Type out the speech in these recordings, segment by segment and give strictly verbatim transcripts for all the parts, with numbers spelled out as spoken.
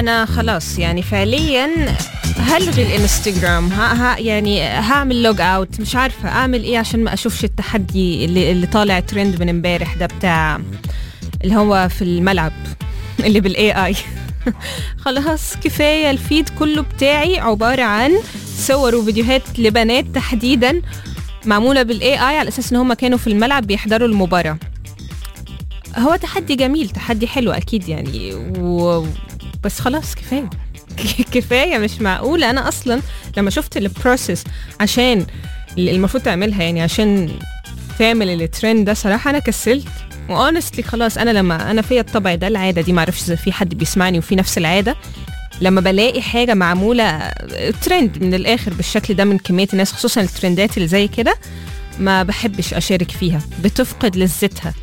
انا خلاص يعني فعليا هلغي الانستغرام، ها ها يعني هعمل لوج اوت، مش عارفه اعمل ايه عشان ما اشوفش التحدي اللي, اللي طالع ترند من امبارح ده بتاع اللي هو في الملعب اللي بالاي اي. خلاص كفايه، الفيد كله بتاعي عباره عن صور وفيديوهات لبنات تحديدا معموله بالاي اي على اساس ان هم كانوا في الملعب بيحضروا المباراه. هو تحدي جميل، تحدي حلو اكيد يعني و... بس خلاص كفايه. كفايه، مش معقوله. انا اصلا لما شفت البروسيس عشان المفروض تعملها يعني عشان تعمل الترند ده، صراحه انا كسلت وانستلي. خلاص انا لما انا فيا الطبع ده، العاده دي، معرفش اذا في حد بيسمعني وفي نفس العاده، لما بلاقي حاجه معموله ترند من الاخر بالشكل ده من كميه الناس، خصوصا الترندات اللي زي كده، ما بحبش اشارك فيها، بتفقد لذتها.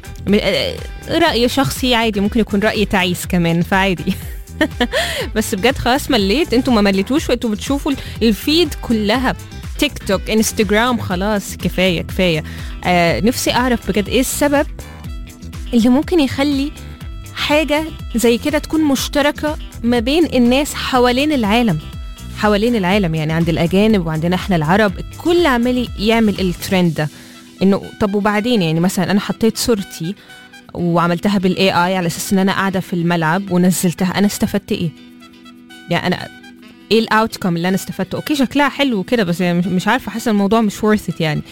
رأي شخصي عادي، ممكن يكون رأي تعيس كمان، فعادي. بس بجد خلاص مليت. انتوا ما مليتوش وانتوا بتشوفوا الفيد كلها تيك توك انستغرام؟ خلاص كفاية كفاية. آه نفسي اعرف بجد ايه السبب اللي ممكن يخلي حاجة زي كده تكون مشتركة ما بين الناس حوالين العالم، حوالين العالم يعني عند الأجانب وعندنا احنا العرب، الكل عمال يعمل الترند ده. انه طب وبعدين يعني مثلا انا حطيت صورتي وعملتها بالاي اي على اساس ان انا قاعده في الملعب ونزلتها، انا استفدت ايه؟ يعني انا ايه الاوتكم اللي انا استفدته؟ اوكي شكلها حلو كده، بس يعني مش عارفه، حاسه الموضوع مش worth it يعني.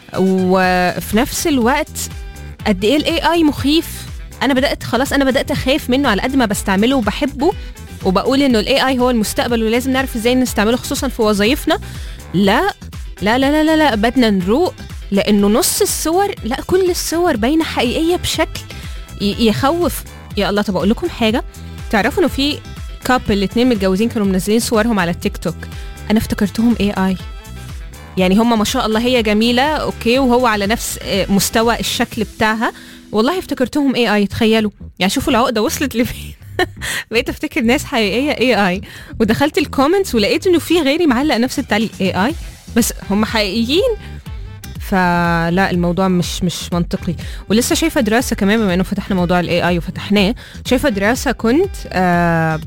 وفي نفس الوقت قد ايه الاي اي مخيف. انا بدات خلاص انا بدات اخاف منه على قد ما بستعمله وبحبه وبقول انه الاي اي هو المستقبل ولازم نعرف ازاي نستعمله خصوصا في وظائفنا. لا لا لا لا لا بدنا نروق، لانه نص الصور، لا كل الصور باينه حقيقيه بشكل يخوف. يا الله. طب اقول لكم حاجه، تعرفوا انه في كابل الاثنين متجوزين كانوا منزلين صورهم على التيك توك، انا افتكرتهم اي اي. يعني هم ما شاء الله هي جميله اوكي وهو على نفس مستوى الشكل بتاعها، والله افتكرتهم اي اي. تخيلوا يعني، شوفوا العقده وصلت لفين. بقيت افتكر ناس حقيقيه اي اي، ودخلت الكومنتس ولقيت انه في غيري معلق نفس التعليق اي اي، بس هم حقيقيين. فلا الموضوع مش مش منطقي. ولسه شايفه دراسه كمان، بما انه فتحنا موضوع الاي اي وفتحناه، شايفه دراسه كنت آه